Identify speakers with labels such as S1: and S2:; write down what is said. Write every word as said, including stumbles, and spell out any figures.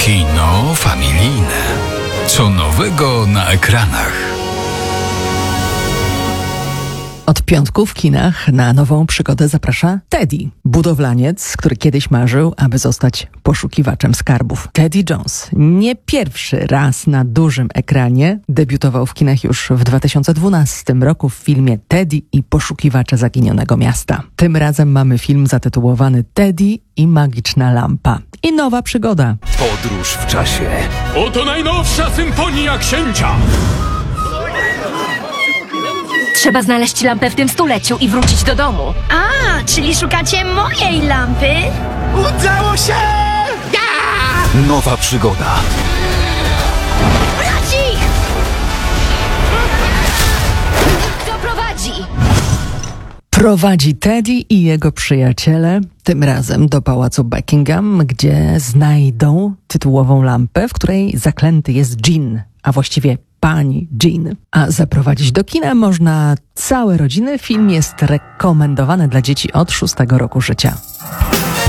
S1: Kino familijne. Co nowego na ekranach?
S2: Od piątku w kinach na nową przygodę zaprasza Teddy, budowlaniec, który kiedyś marzył, aby zostać poszukiwaczem skarbów. Teddy Jones nie pierwszy raz na dużym ekranie debiutował w kinach już w dwa tysiące dwunastym roku w filmie Teddy i poszukiwacze zaginionego miasta. Tym razem mamy film zatytułowany Teddy i magiczna lampa. I nowa przygoda.
S3: Podróż w czasie.
S4: Oto najnowsza symfonia księcia!
S5: Trzeba znaleźć lampę w tym stuleciu i wrócić do domu.
S6: A, czyli szukacie mojej lampy?
S3: Udało się! Ja! Nowa przygoda.
S6: Braci!
S5: Kto prowadzi?
S2: Prowadzi Teddy i jego przyjaciele, tym razem do pałacu Buckingham, gdzie znajdą tytułową lampę, w której zaklęty jest dżin, a właściwie pani Jean. A zaprowadzić do kina można całe rodziny. Film jest rekomendowany dla dzieci od szóstego roku życia.